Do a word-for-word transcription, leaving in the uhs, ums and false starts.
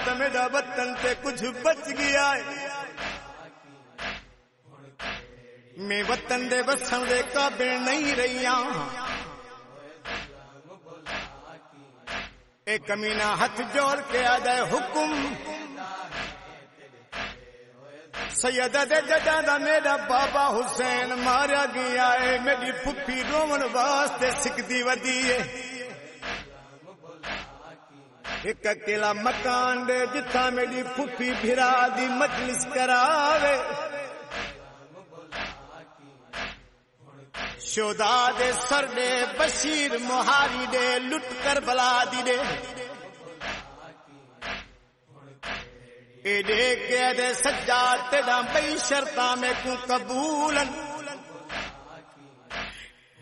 त मेरा वतन ते कुछ बच गया है। मैं वतन दे वसन दे काबिल नहीं रहिया। एक कमीना हाथ जोड़ के आदा हुकुम सैयद दे जदा दा मेरा बाबा हुसैन मारा गया है। मेरी फुफी रोवन वास्ते सिकदी वदी है। एक अकेला मकान दे जिथा मेरी फुफी भिरा दी मजलिस करावे। शोदा दे सर दे बशीर मुहारी दे लुट कर बला दी दे। एडे के दे सज्जा तेरा बई शर्ता में को कबूलन